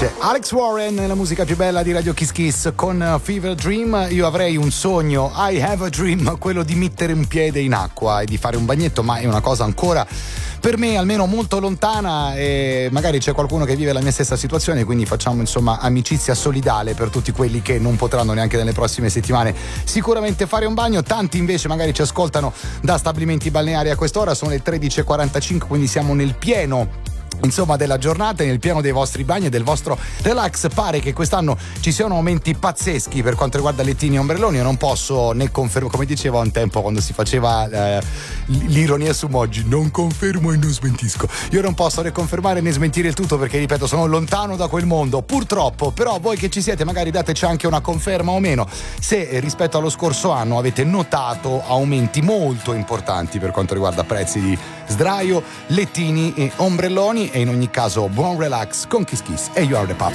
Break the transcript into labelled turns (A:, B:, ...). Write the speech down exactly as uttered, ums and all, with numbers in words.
A: C'è Alex Warren nella musica più bella di Radio Kiss Kiss con Fever Dream. Io avrei un sogno, I have a dream, quello di mettere un piede in acqua e di fare un bagnetto, ma è una cosa ancora per me almeno molto lontana, e magari c'è qualcuno che vive la mia stessa situazione, quindi facciamo insomma amicizia solidale per tutti quelli che non potranno neanche nelle prossime settimane sicuramente fare un bagno. Tanti invece magari ci ascoltano da stabilimenti balneari a quest'ora, sono le tredici e quarantacinque, quindi siamo nel pieno insomma della giornata, nel pieno dei vostri bagni e del vostro relax. Pare che quest'anno ci siano aumenti pazzeschi per quanto riguarda lettini e ombrelloni. Io non posso né confermo, come dicevo un tempo quando si faceva eh, l'ironia su Moggi, non confermo e non smentisco. Io non posso né confermare né smentire il tutto perché, ripeto, sono lontano da quel mondo purtroppo. Però voi che ci siete magari dateci anche una conferma o meno se eh, rispetto allo scorso anno avete notato aumenti molto importanti per quanto riguarda prezzi di sdraio, lettini e ombrelloni. E in ogni caso buon relax con Kiss Kiss e You Are The Pop.